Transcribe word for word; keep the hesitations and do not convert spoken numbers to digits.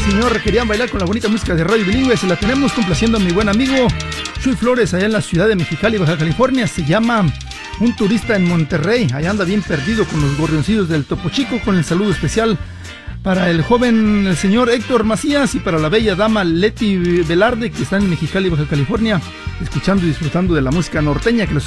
señor, querían bailar con la bonita música de Radio Bilingüe. Se la tenemos complaciendo a mi buen amigo Chuy Flores, allá en la ciudad de Mexicali, Baja California. Se llama Un turista en Monterrey. Allá anda bien perdido con los gorrioncillos del Topo Chico. Con el saludo especial para el joven, el señor Héctor Macías, y para la bella dama Leti Velarde, que está en Mexicali, Baja California, escuchando y disfrutando de la música norteña que los